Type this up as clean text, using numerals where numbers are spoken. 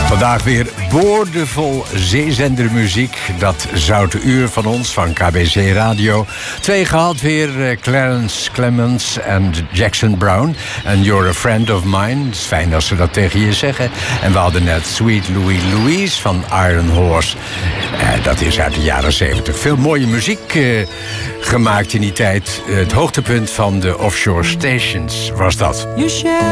Vandaag weer boordevol zeezendermuziek. Dat zoute uur van ons, van KBC Radio. 2 gehad weer, Clarence Clemons en Jackson Brown. En You're a Friend of Mine. Het is fijn als ze dat tegen je zeggen. En we hadden net Sweet Louie Louise van Iron Horse. Dat is uit de jaren 70. Veel mooie muziek gemaakt in die tijd. Het hoogtepunt van de offshore stations was dat.